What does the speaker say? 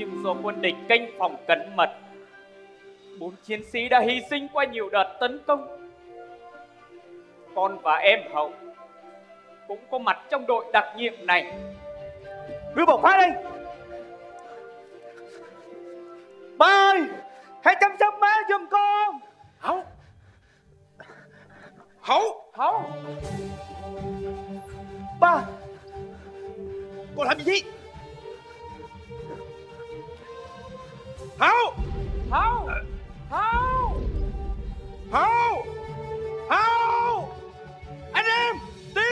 Nhưng do quân địch canh phòng cẩn mật, 4 chiến sĩ đã hy sinh qua nhiều đợt tấn công. Con và em Hậu cũng có mặt trong đội đặc nhiệm này. Đưa bộc phát đi. Ba ơi, hãy chăm sóc má giùm con. Hậu. Hậu. Hậu. Ba. Con làm gì? Hậu. Hậu. Hậu. Hậu.